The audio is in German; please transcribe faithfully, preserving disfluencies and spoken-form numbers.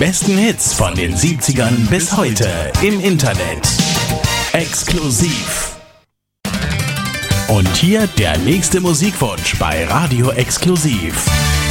besten Hits von den siebzigern bis heute im Internet. Exklusiv. Und hier der nächste Musikwunsch bei Radio Exklusiv.